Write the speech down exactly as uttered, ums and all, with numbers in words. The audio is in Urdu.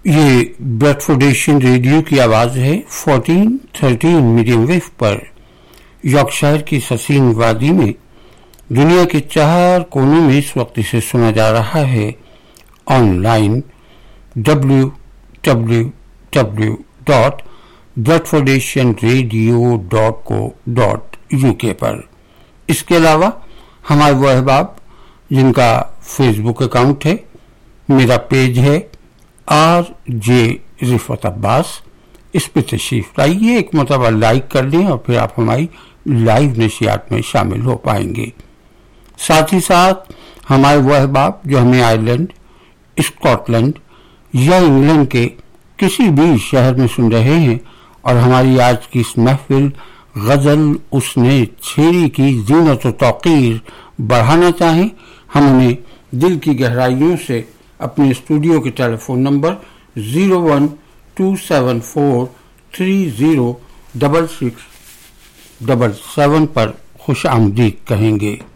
یہ بریڈفورڈ ایشین ریڈیو کی آواز ہے فورٹین تھرٹین میڈیم ویو پر یارکشائر کی سسین وادی میں. دنیا کے چار کونوں میں اس وقت اسے سنا جا رہا ہے on line W W W dot Bradford Asian radio dot کو ڈاٹ یو کے پر. اس کے علاوہ ہمارے وہ احباب جن کا فیس بک اکاؤنٹ ہے، میرا پیج ہے آر جے رفعت عباس، اس پہ تشریف لائیے، ایک مرتبہ لائک کر لیں اور پھر آپ ہماری لائیو نشریات میں شامل ہو پائیں گے. ساتھ ہی ساتھ ہمارے وہ احباب جو ہمیں آئرلینڈ، اسکاٹ لینڈ یا انگلینڈ کے کسی بھی شہر میں سن رہے ہیں اور ہماری آج کی اس محفل غزل اس نے چھیڑی کی زینت و توقیر بڑھانا چاہیں، ہم انہیں دل کی گہرائیوں سے اپنے اسٹوڈیو کے ٹیلی phone number zero one to seven four three zero double six double seven پر خوش آمدید کہیں گے.